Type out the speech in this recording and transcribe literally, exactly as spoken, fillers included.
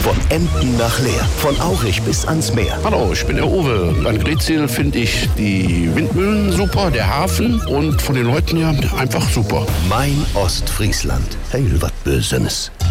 Von Emden nach Leer, von Aurich bis ans Meer. Hallo, ich bin der Uwe. An Greetsiel finde ich die Windmühlen super, der Hafen und von den Leuten her einfach super. Mein Ostfriesland. Heil wat Bösenes.